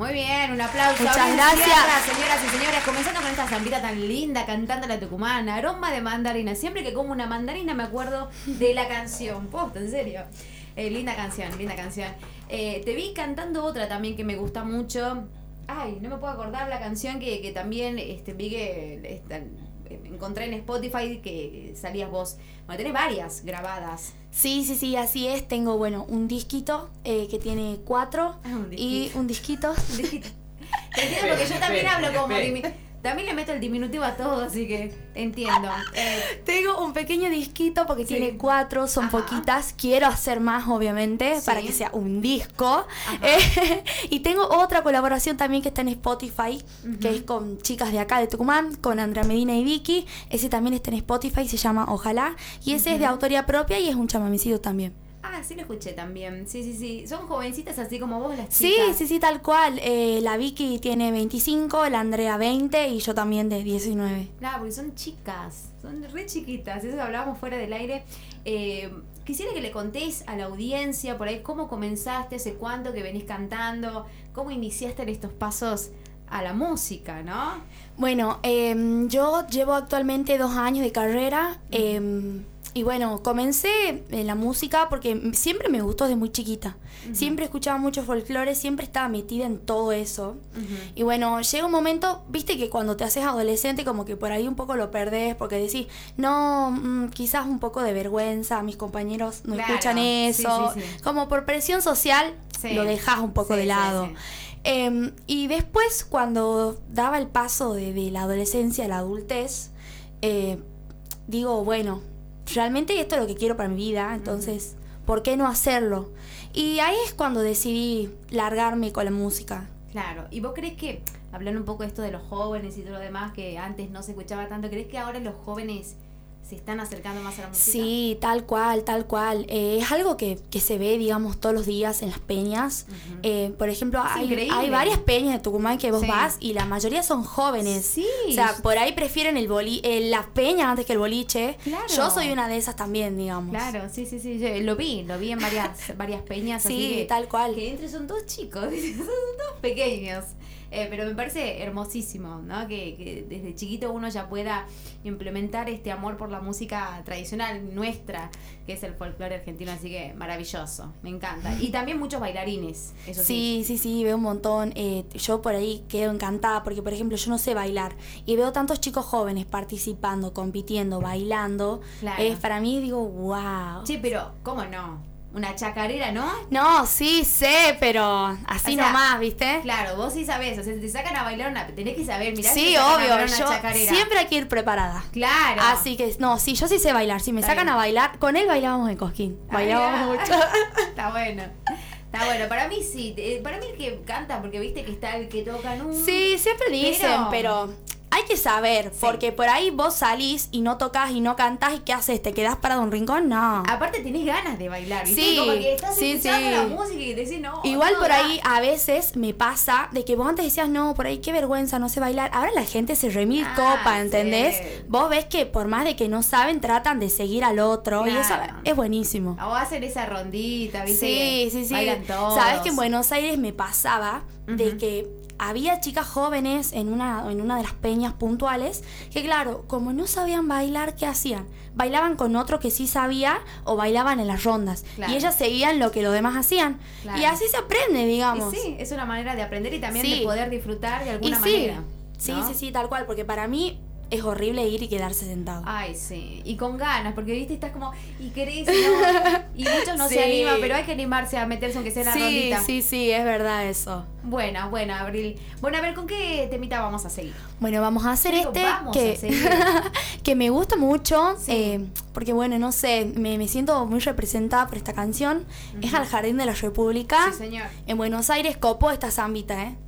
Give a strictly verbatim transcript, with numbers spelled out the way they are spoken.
Muy bien, un aplauso. Muchas Abril gracias. Sierra, señoras y señores, comenzando con esta zambita tan linda, cantando la tucumana, aroma de mandarina. Siempre que como una mandarina me acuerdo de la canción. Posta, en serio. Eh, linda canción, linda canción. Eh, te vi cantando otra también que me gusta mucho. Ay, no me puedo acordar la canción que, que también este, vi que esta, encontré en Spotify que salías vos. Bueno, tenés varias grabadas. Sí, sí, sí, así es. Tengo, bueno, un disquito eh, que tiene cuatro Ah, un y disquito. un disquito. Te entiendo porque yo también hablo como... dimi- También le meto el diminutivo a todo, así que entiendo. Eh, Tengo un pequeño disquito porque Sí. tiene cuatro, son Ajá. poquitas. Quiero hacer más, obviamente, Sí. para que sea un disco. Ajá. Eh, y tengo otra colaboración también que está en Spotify, Ujú. que es con chicas de acá de Tucumán, con Andrea Medina y Vicky. Ese también está en Spotify, se llama Ojalá. Y ese es de Ujú. autoría propia y es un chamamecito también. ah, sí lo escuché también. Sí, sí, sí. Son jovencitas así como vos, las Sí, chicas. sí, sí, tal cual. Eh, la Vicky tiene veinticinco, la Andrea veinte y yo también de diecinueve. Claro, porque son chicas. Son re chiquitas. Eso que hablábamos fuera del aire. Eh, quisiera que le contéis a la audiencia por ahí cómo comenzaste, hace cuánto que venís cantando, cómo iniciaste en estos pasos a la música, ¿no? Bueno, eh, yo llevo actualmente dos años de carrera. eh, Y bueno, comencé en la música porque siempre me gustó desde muy chiquita. Ujú. Siempre escuchaba mucho folclore, siempre estaba metida en todo eso. Ujú. Y bueno, llega un momento, viste que cuando te haces adolescente como que por ahí un poco lo perdés porque decís, no, mm, quizás un poco de vergüenza, mis compañeros no Claro, escuchan sí, eso. sí, sí. Como por presión social Sí. lo dejás un poco Sí, de sí, lado. sí. Eh, y después cuando daba el paso de, de la adolescencia a la adultez, eh, digo, bueno, realmente esto es lo que quiero para mi vida, entonces, ¿por qué no hacerlo? Y ahí es cuando decidí largarme con la música. Claro. ¿Y vos crees que, hablando un poco de esto de los jóvenes y todo lo demás, que antes no se escuchaba tanto, ¿crees que ahora los jóvenes se están acercando más a la música? Sí, tal cual, tal cual. Eh, es algo que, que se ve, digamos, todos los días en las peñas. Ujú. Eh, por ejemplo, Es hay, increíble. hay varias peñas de Tucumán que vos Sí. vas y la mayoría son jóvenes. Sí. O sea, por ahí prefieren el boli eh, las peñas antes que el boliche. Claro. Yo soy una de esas también, digamos. Claro, sí, sí, sí. Yo lo vi, lo vi en varias, varias peñas. Sí, así que, tal cual. Que entre son dos chicos, son dos pequeños. Eh, pero me parece hermosísimo, ¿no? Que, que desde chiquito uno ya pueda implementar este amor por la música tradicional nuestra, que es el folclore argentino, así que maravilloso, me encanta. Y también muchos bailarines, eso sí. Sí, sí, sí, veo un montón. Eh, yo por ahí quedo encantada porque, por ejemplo, yo no sé bailar y veo tantos chicos jóvenes participando, compitiendo, bailando. Claro. Eh, para mí digo, wow. Che, pero, ¿cómo no? Una chacarera, ¿no? No, sí sé, pero así O sea, nomás, ¿viste? Claro, vos sí sabés, o sea, si te sacan a bailar una... Tenés que saber, mirá si Sí, te sacan a obvio, bailar una yo chacarera. siempre hay que ir preparada. Claro. Así que, no, sí, yo sí sé bailar. Si me Está sacan bien. a bailar, con él bailábamos en Cosquín. Ah, Bailábamos mirá. mucho. Está bueno. Está bueno. Para mí sí. eh, Para mí el que canta, porque viste que está el que toca en un... Sí, siempre dicen, Pero- pero, hay que saber, Sí. porque por ahí vos salís y no tocas y no cantás y ¿qué haces? ¿Te quedás parado en un rincón? No. Aparte tenés ganas de bailar, ¿viste? Sí, Como que estás sí, escuchando sí. la música y decís no. Igual no, por da. ahí a veces me pasa de que vos antes decías, no, por ahí qué vergüenza, no sé bailar. Ahora la gente se remil Ah, copa, ¿entendés? sí. Vos ves que por más de que no saben, tratan de seguir al otro y eso Claro. es buenísimo. O hacen esa rondita, ¿viste? Sí, sí, sí. Bailan todos. Sabes que en Buenos Aires me pasaba de Ujú. que había chicas jóvenes en una, en una de las peñas puntuales que, claro, como no sabían bailar, ¿qué hacían? Bailaban con otro que sí sabía o bailaban en las rondas. Claro. Y ellas seguían lo que los demás hacían. Claro. Y así se aprende, digamos. Y sí, es una manera de aprender y también Sí. de poder disfrutar de Y alguna sí, manera. sí, ¿no? sí, sí, tal cual, porque para mí es horrible ir y quedarse sentado. Ay, sí. Y con ganas, porque viste, estás como, y querés, y no. Y muchos no Sí. se animan, pero hay que animarse a meterse aunque sea en la sí, rondita. sí, sí, es verdad eso. Buena, buena, Abril. Bueno, a ver, ¿con qué temita vamos a seguir? Bueno, vamos a hacer Digo, este vamos a que, seguir. que me gusta mucho, Sí. eh, porque bueno, no sé, me, me siento muy representada por esta canción. Es Ujú. Al Jardín de la República. Sí, señor. En Buenos Aires copó esta zambita, ¿eh?